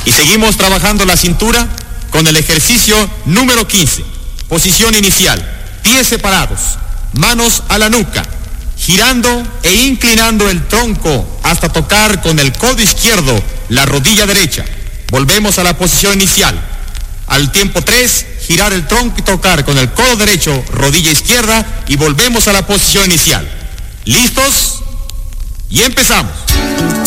Y seguimos trabajando la cintura con el ejercicio número 15. Posición inicial, pies separados, manos a la nuca, girando e inclinando el tronco hasta tocar con el codo izquierdo la rodilla derecha. Volvemos a la posición inicial. Al tiempo 3, girar el tronco y tocar con el codo derecho, rodilla izquierda, y volvemos a la posición inicial. ¿Listos? Y empezamos.